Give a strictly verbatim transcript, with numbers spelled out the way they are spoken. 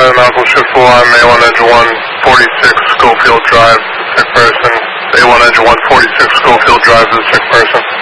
uh, Knoxville Shift four, I'm A one Engine one forty-six Schofield Drive, sick person. A one Engine one forty-six Schofield Drive is a sick person.